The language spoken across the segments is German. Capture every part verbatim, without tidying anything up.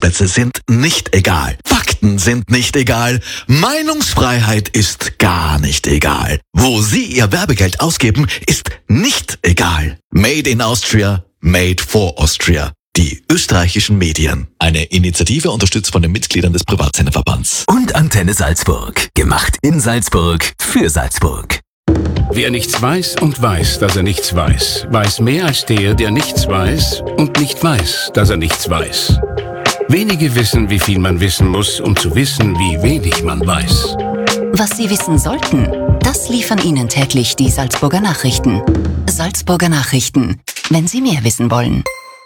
Arbeitsplätze sind nicht egal. Fakten sind nicht egal. Meinungsfreiheit ist gar nicht egal. Wo Sie Ihr Werbegeld ausgeben, ist nicht egal. Made in Austria, made for Austria. Die österreichischen Medien. Eine Initiative unterstützt von den Mitgliedern des Privatsenderverbands. Und Antenne Salzburg. Gemacht in Salzburg für Salzburg. Wer nichts weiß und weiß, dass er nichts weiß, weiß mehr als der, der nichts weiß und nicht weiß, dass er nichts weiß. Wenige wissen, wie viel man wissen muss, um zu wissen, wie wenig man weiß. Was Sie wissen sollten, das liefern Ihnen täglich die Salzburger Nachrichten. Salzburger Nachrichten, wenn Sie mehr wissen wollen.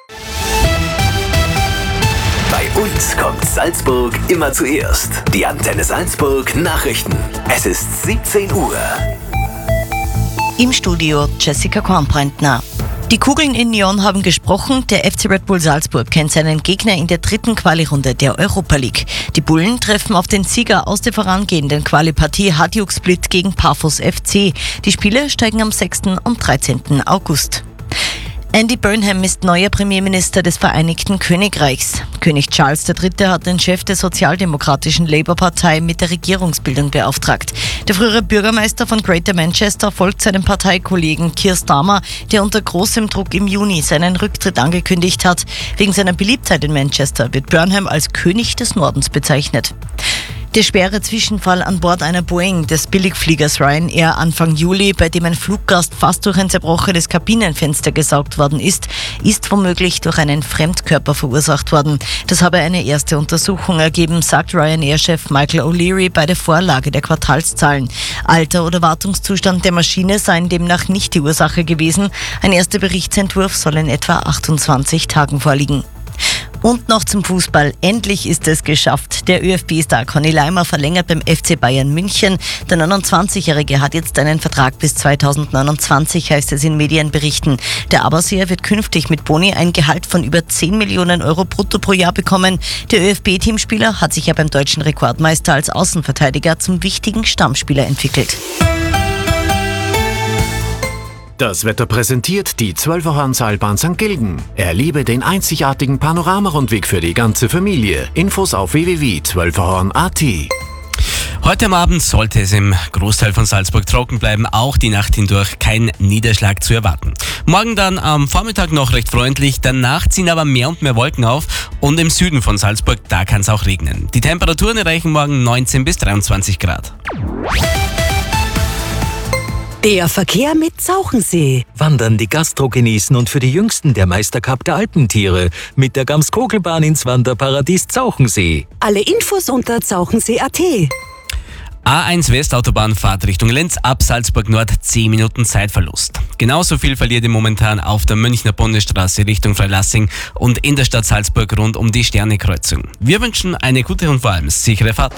Bei uns kommt Salzburg immer zuerst. Die Antenne Salzburg Nachrichten. Es ist siebzehn Uhr. Im Studio Jessica Kornbrandner. Die Kugeln in Nyon haben gesprochen. Der F C Red Bull Salzburg kennt seinen Gegner in der dritten Quali-Runde der Europa League. Die Bullen treffen auf den Sieger aus der vorangehenden Quali-Partie Hajduk Split gegen Pafos F C. Die Spiele steigen am sechsten und dreizehnten August. Andy Burnham ist neuer Premierminister des Vereinigten Königreichs. König Charles der Dritte hat den Chef der sozialdemokratischen Labour-Partei mit der Regierungsbildung beauftragt. Der frühere Bürgermeister von Greater Manchester folgt seinem Parteikollegen Keir Starmer, der unter großem Druck im Juni seinen Rücktritt angekündigt hat. Wegen seiner Beliebtheit in Manchester wird Burnham als König des Nordens bezeichnet. Der schwere Zwischenfall an Bord einer Boeing des Billigfliegers Ryanair Anfang Juli, bei dem ein Fluggast fast durch ein zerbrochenes Kabinenfenster gesaugt worden ist, ist womöglich durch einen Fremdkörper verursacht worden. Das habe eine erste Untersuchung ergeben, sagt Ryanair-Chef Michael O'Leary bei der Vorlage der Quartalszahlen. Alter oder Wartungszustand der Maschine seien demnach nicht die Ursache gewesen. Ein erster Berichtsentwurf soll in etwa achtundzwanzig Tagen vorliegen. Und noch zum Fußball. Endlich ist es geschafft. Der ÖFB-Star Conny Leimer verlängert beim F C Bayern München. Der neunundzwanzigjährige hat jetzt einen Vertrag bis zweitausendneunundzwanzig, heißt es in Medienberichten. Der Aberseer wird künftig mit Boni ein Gehalt von über zehn Millionen Euro brutto pro Jahr bekommen. Der ÖFB-Teamspieler hat sich ja beim deutschen Rekordmeister als Außenverteidiger zum wichtigen Stammspieler entwickelt. Das Wetter präsentiert die Zwölferhorn-Seilbahn Sankt Gilgen. Erlebe den einzigartigen Panoramarundweg für die ganze Familie. Infos auf w w w punkt zwölferhorn punkt a t. Heute am Abend sollte es im Großteil von Salzburg trocken bleiben, auch die Nacht hindurch kein Niederschlag zu erwarten. Morgen dann am Vormittag noch recht freundlich, danach ziehen aber mehr und mehr Wolken auf und im Süden von Salzburg, da kann es auch regnen. Die Temperaturen erreichen morgen neunzehn bis dreiundzwanzig Grad. Der Verkehr mit Zauchensee. Wandern, die Gastro genießen und für die Jüngsten der Meistercup der Alpentiere mit der Gams-Kogelbahn ins Wanderparadies Zauchensee. Alle Infos unter zauchensee punkt a t. A eins Westautobahn-Fahrt Richtung Lenz ab Salzburg Nord, zehn Minuten Zeitverlust. Genauso viel verliert ihr momentan auf der Münchner Bundesstraße Richtung Freilassing und in der Stadt Salzburg rund um die Sternekreuzung. Wir wünschen eine gute und vor allem sichere Fahrt.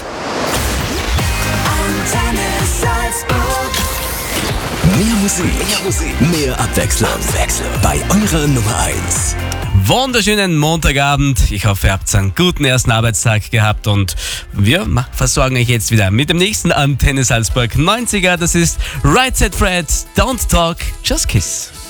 Mehr Musik, mehr Musik, mehr Abwechslung. Abwechslung. Bei eurer Nummer eins. Wunderschönen Montagabend. Ich hoffe, ihr habt einen guten ersten Arbeitstag gehabt und wir versorgen euch jetzt wieder mit dem nächsten Antenne Salzburg neunziger. Das ist Right Said Fred, Don't Talk, Just Kiss.